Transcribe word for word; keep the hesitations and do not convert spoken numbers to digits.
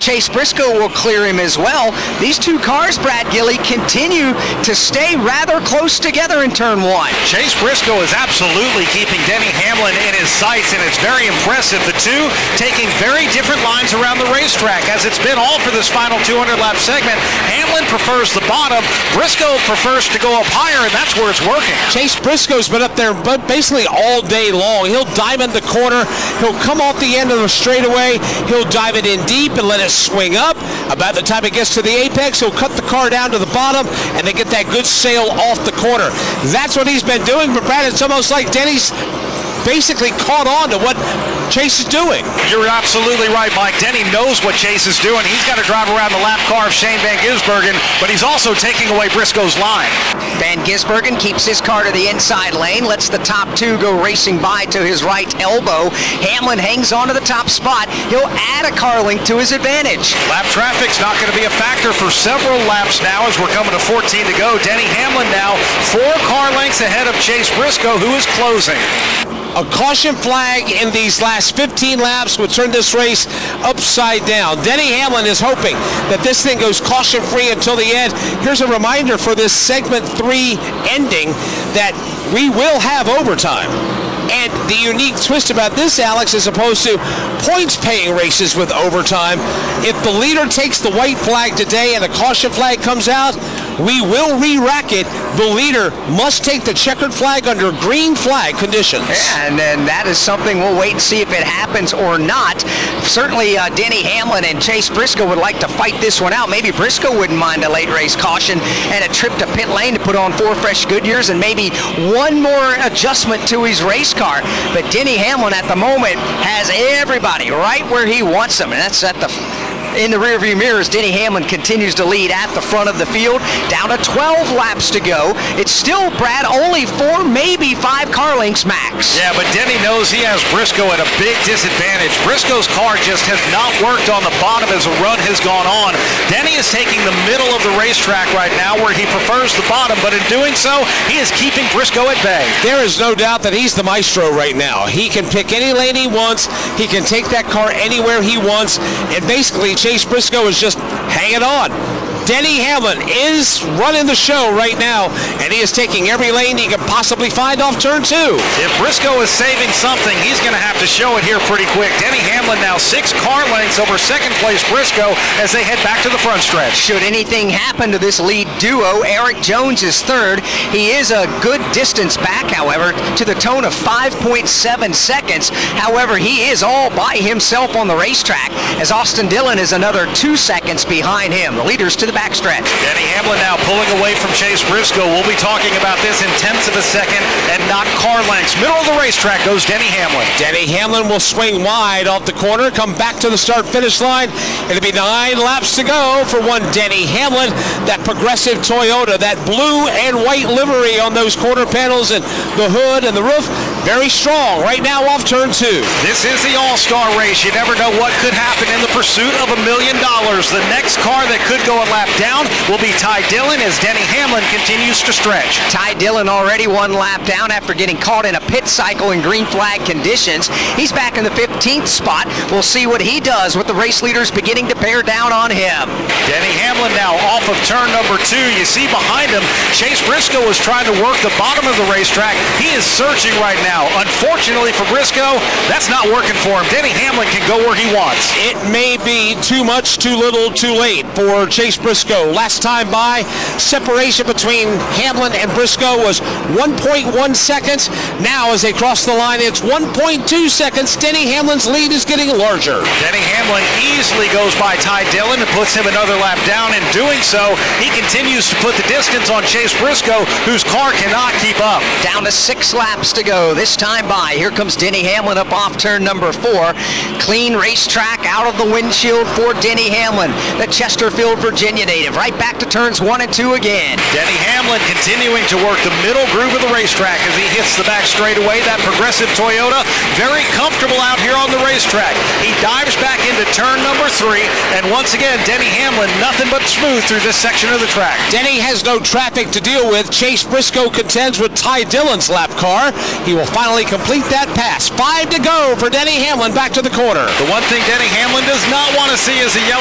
Chase Briscoe will clear him as well. These two cars, Brad Gilly, continue to stay rather close together in turn one. Chase Briscoe is absolutely keeping Denny Hamlin in his sights, and it's very impressive. The two taking very different lines around the racetrack, as it's been all for this final two hundred lap segment. Hamlin prefers the bottom. Briscoe prefers to go up higher, and that's where it's working. Chase Briscoe's been up there but basically all day long. He'll dive in the corner. He'll come off the end of the straightaway. He'll dive it in deep and let it swing up. About the time it gets to the apex, he'll cut the car down to the bottom and then get that good sail off the corner. That's what he's been doing. But Brad, it's almost like Denny's basically caught on to what Chase is doing. You're absolutely right, Mike. Denny knows what Chase is doing. He's got to drive around the lap car of Shane Van Gisbergen, but he's also taking away Briscoe's line. Van Gisbergen keeps his car to the inside lane, lets the top two go racing by to his right elbow. Hamlin hangs on to the top spot. He'll add a car length to his advantage. Lap traffic's not going to be a factor for several laps now as we're coming to fourteen to go. Denny Hamlin now four car lengths ahead of Chase Briscoe, who is closing. A caution flag in these last fifteen laps would turn this race upside down. Denny Hamlin is hoping that this thing goes caution-free until the end. Here's a reminder for this segment three ending that we will have overtime. And the unique twist about this, Alex, as opposed to points-paying races with overtime, if the leader takes the white flag today and the caution flag comes out, we will re-rack it. The leader must take the checkered flag under green flag conditions. Yeah, and then that is something we'll wait and see if it happens or not. Certainly, uh, Denny Hamlin and Chase Briscoe would like to fight this one out. Maybe Briscoe wouldn't mind a late race caution and a trip to pit lane to put on four fresh Goodyears and maybe one more adjustment to his race car. But Denny Hamlin at the moment has everybody right where he wants them, and that's at the in the rearview mirrors. Denny Hamlin continues to lead at the front of the field, down to twelve laps to go. It's still, Brad, only four, maybe five car lengths max. Yeah, but Denny knows he has Briscoe at a big disadvantage. Briscoe's car just has not worked on the bottom as a run has gone on. Denny is taking the middle of the racetrack right now where he prefers the bottom, but in doing so, he is keeping Briscoe at bay. There is no doubt that he's the maestro right now. He can pick any lane he wants. He can take that car anywhere he wants, and basically Chase Briscoe is just hanging on. Denny Hamlin is running the show right now, and he is taking every lane he can possibly find off turn two. If Briscoe is saving something, he's going to have to show it here pretty quick. Denny Hamlin now six car lengths over second place Briscoe as they head back to the front stretch. Should anything happen to this lead duo, Eric Jones is third. He is a good distance back, however, to the tone of five point seven seconds. However, he is all by himself on the racetrack, as Austin Dillon is another two seconds behind him. The leaders to the backstretch. Denny Hamlin now pulling away from Chase Briscoe. We'll be talking about this in tenths of a second and not car lengths. Middle of the racetrack goes Denny Hamlin. Denny Hamlin will swing wide off the corner, come back to the start-finish line. It'll be nine laps to go for one Denny Hamlin. That progressive Toyota, that blue and white livery on those quarter panels and the hood and the roof, very strong right now off turn two. This is the all-star race. You never know what could happen in the pursuit of a million dollars. The next car that could go a lap down will be Ty Dillon as Denny Hamlin continues to stretch. Ty Dillon already one lap down after getting caught in a pit cycle in green flag conditions. He's back in the fifteenth spot. We'll see what he does with the race leaders beginning to bear down on him. Denny Hamlin now off of turn number two. You see behind him, Chase Briscoe is trying to work the bottom of the racetrack. He is searching right now. Unfortunately for Briscoe, that's not working for him. Denny Hamlin can go where he wants. It may be too much, too little, too late for Chase Briscoe. Last time by, separation between Hamlin and Briscoe was one point one seconds. Now as they cross the line, it's one point two seconds. Denny Hamlin's lead is getting larger. Denny Hamlin easily goes by Ty Dillon and puts him another lap down. In doing so, he continues to put the distance on Chase Briscoe, whose car cannot keep up. Down to six laps to go. This time by, here comes Denny Hamlin up off turn number four. Clean racetrack out of the windshield for Denny Hamlin, the Chesterfield, Virginia native. Right back to turns one and two again. Denny Hamlin continuing to work the middle groove of the racetrack as he hits the back straightaway. That progressive Toyota, very comfortable out here on the racetrack. He dives back into turn number three, and once again, Denny Hamlin, nothing but smooth through this section of the track. Denny has no traffic to deal with. Chase Briscoe contends with Ty Dillon's lap car. He will finally complete that pass. Five to go for Denny Hamlin back to the corner. The one thing Denny Hamlin does not want to see is a yellow